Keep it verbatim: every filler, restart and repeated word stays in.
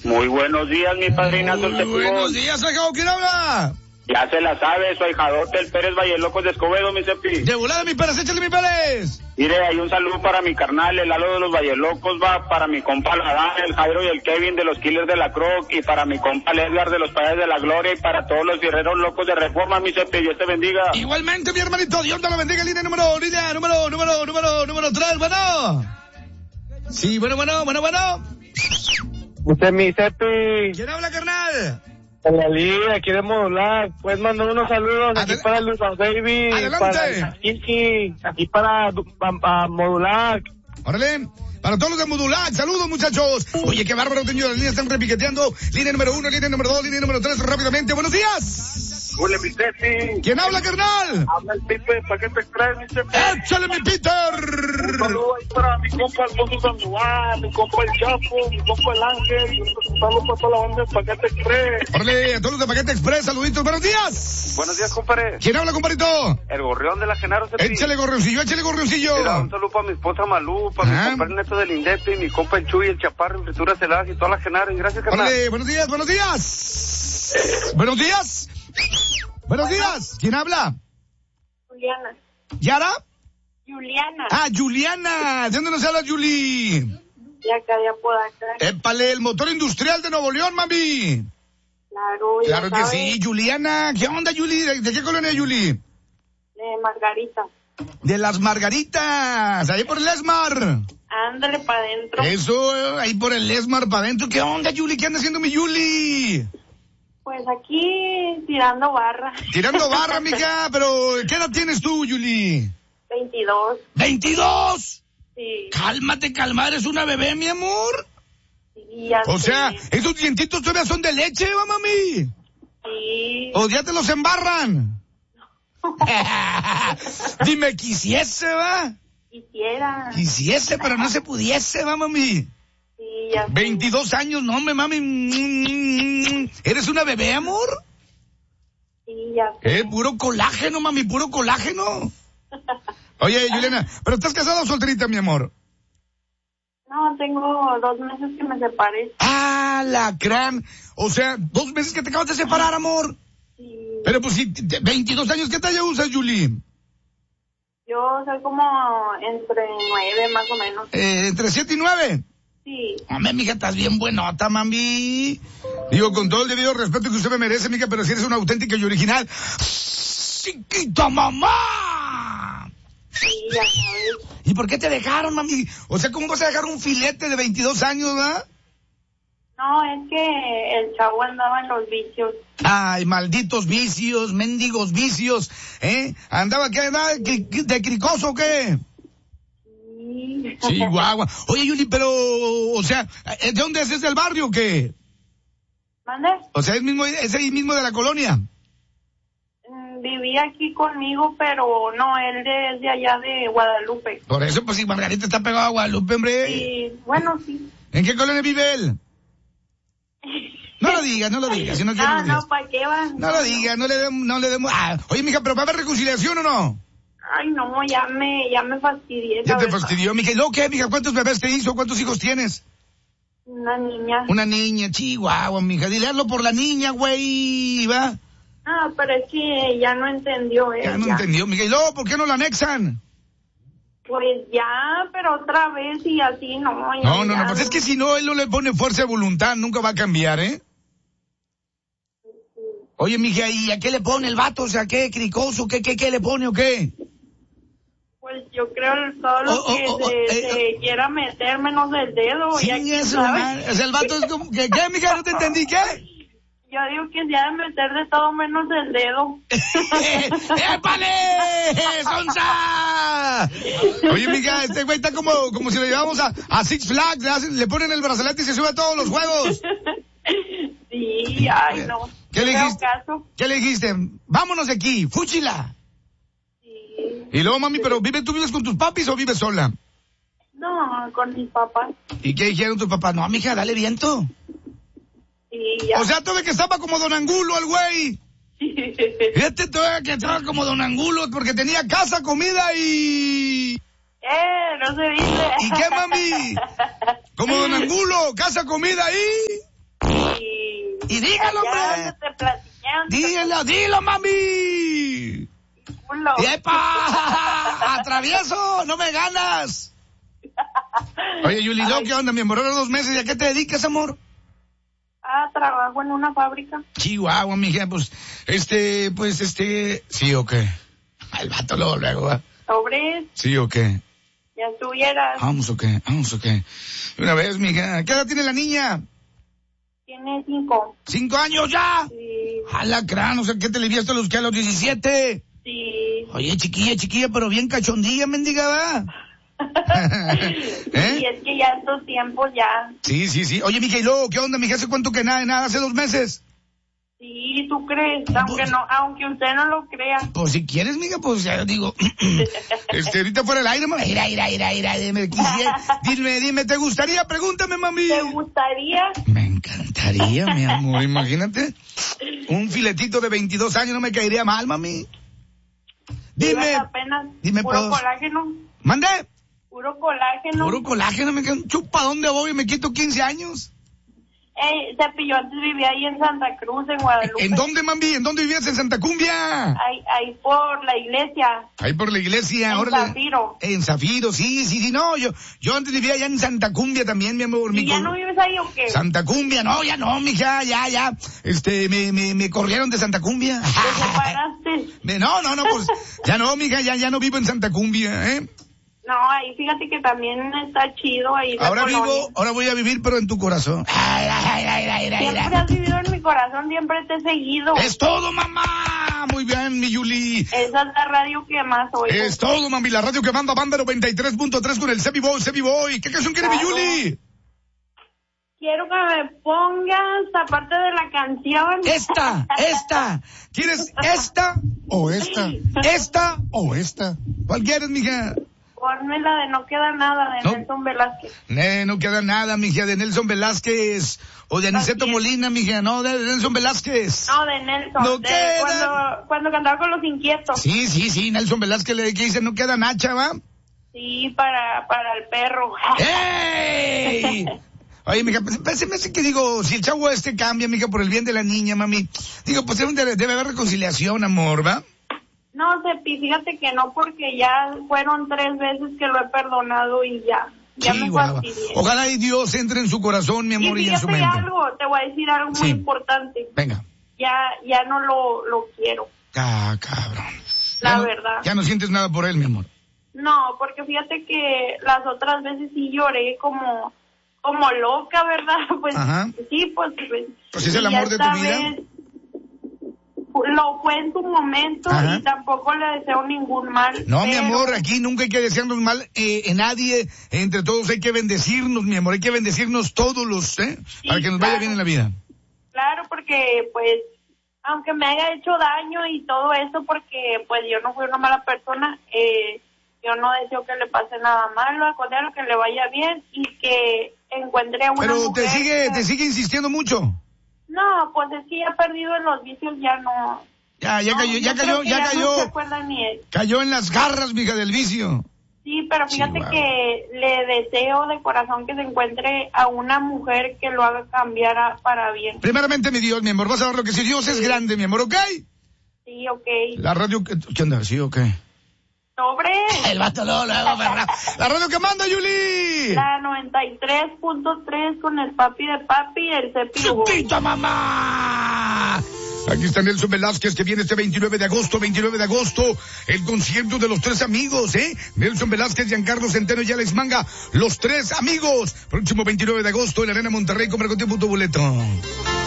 Muy buenos días, mi padrinazo. Muy buenos días, ahijado. ¿Quién habla? Ya se la sabe, soy Jadote, el Pérez Vallelocos de Escobedo, mi Cepi. De volada, mi Pérez, échale, mi Pérez. Mire, hay un saludo para mi carnal, el Lalo de los Vallelocos, va para mi compa Ladán, el Jairo y el Kevin de los Killers de la Croc, y para mi compa el Edgar de los Payas de la Gloria, y para todos los guerreros locos de Reforma, mi Cepi, Dios te bendiga. Igualmente, mi hermanito, Dios te lo bendiga. Línea número, línea número, número, número, número tres, bueno. Sí, bueno, bueno, bueno, bueno. Usted, mi Cepi. ¿Quién habla, carnal? En la liga, queremos hablar. Pues mandar unos saludos aquí Adel- para Luis Baby. Adelante. Para Kiki, aquí para, para, para Modulac. Órale. Para todos los de Modulac, saludos, muchachos. Oye, qué bárbaro, tengo las líneas están repiqueteando. Línea número uno, línea número dos, línea número tres, rápidamente. Buenos días. Hola, mi Cepi. ¿Quién habla, carnal? Habla el Pipe de Paquete Express, mi Cepi. ¡Échale, mi Peter! Un saludo ahí para mi compa Alfonso Sandoval, mi compa el Chapo, mi compa el Ángel. Un saludo para toda la banda de Paquete Express. Órale, a todos los de Paquete Express, saluditos, buenos días. Buenos días, compadre. ¿Quién habla, compadrito? El Gorrión de la Genaro, Cepi. Échale, gorrioncillo, échale, gorrioncillo. Mira, un saludo para mi esposa Malú, para Ah. mi compa Ernesto del Indepe, mi compa el Chuy, el Chaparro, en Frituras Heladas y toda la Genaro. Y gracias, carnal. Órale, buenos días, buenos días. Buenos días. Buenos días. ¿Quién habla? Juliana. ¿Yara? Juliana. Ah, Juliana. ¿De dónde nos habla, Juli? De acá de Apodaca. Épale, el motor industrial de Nuevo León, mami. Claro, ya Claro que sabes, sí, Juliana. ¿Qué onda, Juli? ¿De, de qué colonia, Juli? De Margarita. De las Margaritas, ahí por el Esmar. Ándale para adentro. Eso, ahí por el Esmar, para adentro. ¿Qué onda, Juli? ¿Qué anda haciendo mi Juli? Pues aquí tirando barra. Tirando barra, mija, pero ¿qué edad tienes tú, Juli? veintidós. ¿veintidós? Sí. Cálmate, calma, eres una bebé, mi amor. Sí, ya O sé. sea, esos dientitos todavía son de leche, ¿va, mami? Sí. ¿O ya te los embarran? Dime, quisiese, ¿va? Quisiera. Quisiese, pero no se pudiese, ¿va, mami? Sí, ya sé. veintidós años, no, me mami. ¿Eres una bebé, amor? Sí, ya sé. Eh, puro colágeno, mami, puro colágeno. Oye, Juliana, ¿pero estás casada o solterita, mi amor? No, tengo dos meses que me separé. Ah, la gran. O sea, dos meses que te acabas de separar, amor. Sí. Pero pues si te- veintidós años, ¿qué talla usas, Juli? Yo soy como entre nueve más o menos. Eh, entre siete y nueve. Sí. Hombre, mija, estás bien buenota, mami. Digo, con todo el debido respeto que usted me merece, mija, pero si eres una auténtica y original. ¡Chiquita mamá! Sí, ya sabes. ¿Y por qué te dejaron, mami? O sea, ¿cómo vas a dejar un filete de veintidós años, va? No, es que el chavo andaba en los vicios. Ay, malditos vicios, mendigos vicios, ¿eh? ¿Andaba qué? ¿Andaba de, de cricoso o qué? Sí. Chihuahua. Oye, Yuli, pero, o sea, ¿de dónde es? ¿Es del barrio o qué? ¿Mande? O sea, ¿es, mismo, es ahí mismo de la colonia? Mm, Vivía aquí conmigo, pero no, él de- es de allá de Guadalupe. Por eso, pues, si Margarita está pegada a Guadalupe, hombre. Y bueno, sí. ¿En qué colonia vive él? No lo digas, no lo digas, si no quiero Ah, lo digas. no, ¿para qué van? No lo digas, no le demos, no le demos. Ah, oye, mija, ¿pero va a haber reconciliación o no? Ay, no, ya me, ya me fastidié. ¿Qué la te verdad. fastidió, mija? ¿Y luego qué, mija? ¿Cuántos bebés te hizo? ¿Cuántos hijos tienes? Una niña. Una niña, chihuahua, mija. Dile hazlo por la niña, güey, va. Ah, pero es que ya no entendió él. Ya no entendió, mija. ¿Y luego por qué no lo anexan? Pues ya, pero otra vez y así no. Ya, No, no, ya no, pues es que si no, él no le pone fuerza de voluntad, nunca va a cambiar, ¿eh? Oye, mija, ¿y a qué le pone el vato? O sea, ¿qué? ¿Cricoso? ¿Qué, qué, qué le pone o qué? Pues yo creo todo lo Oh, oh, que oh, se, oh, eh, se quiera meter menos del dedo. Sí, ya quién eso, sabe. man. O sea, el vato es como, ¿qué, qué, mija? No te entendí, ¿qué? Yo digo que se ha de meter de todo menos del dedo. ¡Épale! ¡Sonsa! Oye, mija, este güey está como, como si lo llevamos a, a Six Flags, le, hacen- le ponen el brazalete y se sube a todos los juegos. Sí, ay, no. ¿Qué le No dijiste? caso. ¿Qué le dijiste? Vámonos de aquí, fúchila. Sí. Y luego, mami, pero ¿vive, tú vives con tus papis o vives sola? No, con mis papás. ¿Y qué dijeron tus papás? No, mija, dale viento. Sí, ya. O sea, tuve que estaba como Don Angulo el güey. Este tuve que estaba como Don Angulo porque tenía casa, comida y... Eh, no se dice. ¿Y qué, mami? Como Don Angulo, casa, comida y... Y dígalo, Ya, hombre. donde te platiqué, donde te Dilo, dilo, mami. culo. ¡Epa! ¡Atravieso! ¡No me ganas! Oye, Yuli, ¿no? ¿Qué onda? Mi amor, ahora dos meses. ¿Y a qué te dedicas, amor? Ah, trabajo en una fábrica. Chihuahua, mija, pues, este, pues, este... ¿Sí o qué? El vato luego, luego, ¿va? Sobre, ¿Sí o qué? ya estuvieras. Vamos o qué, vamos o qué. Una vez, mija. ¿Qué edad tiene la niña? Tiene cinco. ¿Cinco años ya? Sí, Alacrán, o sea, ¿qué te le viste a los que a los diecisiete? sí. Oye, chiquilla, chiquilla, pero bien cachondilla, mendiga, ¿va? ¿Eh? Y es que ya estos tiempos ya. Sí, sí, sí. Oye, mija, ¿y luego qué onda, mija? ¿Hace cuánto que nada, nada? ¿Hace dos meses? Sí, tú crees, aunque Pues- no, aunque usted no lo crea. Pues si quieres, mija, pues ya digo, este, ahorita fuera el aire, mami. Ira, ira, ira, ira, dime, quisiera, dime, dime, ¿te gustaría? Pregúntame, mami. ¿Te gustaría? Me encantaría, mi amor, imagínate. Un filetito de veintidós años no me caería mal, mami. Dime, Llevas apenas dime, puro pues. colágeno, mande. puro colágeno. Puro colágeno, me quedo, chupa, ¿dónde voy? Me quito quince años. Ey, Cepillo antes vivía ahí en Santa Cruz, en Guadalupe. ¿En dónde, mami? ¿En dónde vivías? ¿En Santa Cumbia? Ahí, ahí por la iglesia. Ahí por la iglesia. En órale. Zafiro. En Zafiro, sí, sí, sí, no, yo, yo antes vivía allá en Santa Cumbia también, mi amor. mi ¿Y ya co- no vives ahí o qué? Santa Cumbia, no, ya no, mija, ya, ya, este, me, me, me corrieron de Santa Cumbia. ¿Te separaste? Me- no, no, no, pues, ya no, mija, ya, ya no vivo en Santa Cumbia, ¿eh? No, ahí fíjate que también está chido ahí la Ahora colonia. vivo, ahora voy a vivir, pero en tu corazón. Ay, ay, ay, ay, ay, Siempre ay. has vivido en mi corazón, siempre te he seguido. Es todo, mamá. Muy bien, mi Yuli. Esa es la radio que más oigo. Es todo, mami, la radio que manda Banda noventa y tres punto tres con el Sebi Boy, Sebi Boy. ¿Qué canción quiere mi Claro. Yuli? Quiero que me pongas, aparte de la canción. Esta, esta. ¿Quieres esta o esta? ¿Esta o esta? ¿Cuál quieres, mija? Ponme la de No Queda Nada, de No. Nelson Velázquez. Ne, no queda nada, mija, de Nelson Velázquez. O de Aniceto Así es. Molina, mija, no, de Nelson Velázquez. No, de Nelson. No de queda- cuando, cuando cantaba con Los Inquietos. Sí, sí, sí, Nelson Velázquez le que dice, no queda nacha, ¿va? Sí, para, para el perro. ¡Ey! Oye, mija, pues, pues, se me hace que digo, si el chavo este cambia, mija, por el bien de la niña, mami. Digo, pues debe, debe haber reconciliación, amor, ¿va? No, Cepi, fíjate que no, porque ya fueron tres veces que lo he perdonado y ya. Ya me Chihuahua. fastidié. Ojalá y Dios entre en su corazón, mi Y amor, y, en su fíjate mente. algo, te voy a decir algo muy Sí. importante. Venga. Ya, ya no lo, lo quiero, Ah, cabrón. la Ya no- verdad. Ya no sientes nada por él, mi amor. No, porque fíjate que las otras veces sí lloré como, como loca, ¿verdad? Pues Ajá. sí, pues. Pues, Pues es el y amor de tu esta vida. vez lo fue en su momento Ajá. y tampoco le deseo ningún mal. No, mi pero- amor, aquí nunca hay que desearnos mal eh, en nadie. Entre todos hay que bendecirnos, mi amor. Hay que bendecirnos todos los, ¿eh? Sí, Para que nos vaya claro. bien en la vida. Claro, porque pues, aunque me haya hecho daño y todo eso, porque pues yo no fui una mala persona, eh, yo no deseo que le pase nada malo, al contrario, que le vaya bien y que encuentre a una Pero mujer te sigue, que- te sigue insistiendo mucho. No, pues es que ya perdido en los vicios, ya no. Ya, ya no, cayó, ya yo creo cayó, que ya No se cayó. acuerda ni él. Cayó en las garras, mija, del vicio. Sí, pero fíjate Chihuahua. que le deseo de corazón que se encuentre a una mujer que lo haga cambiar a- para bien. Primeramente, mi Dios, mi amor, vas a ver lo que si Dios es grande, mi amor, ¿ok? Sí, ok. La radio, que- ¿qué onda? ¿Sí o qué? Sobre El vato luego, luego, ¿verdad? La radio que manda, Yuli. la noventa y tres punto tres con el papi de papi, el cepillo. ¡Chiquita, mamá! Aquí está Nelson Velázquez, que viene este veintinueve de agosto, veintinueve de agosto, el concierto de los tres amigos, ¿eh? Nelson Velázquez, Giancarlo Centeno y Alex Manga, los tres amigos. Próximo veintinueve de agosto en la Arena Monterrey, compra con tiempo tu boleto.